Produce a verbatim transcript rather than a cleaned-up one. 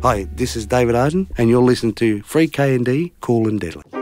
Hi, this is David Arden, and you're listening to Free K and D, Cool and Deadly.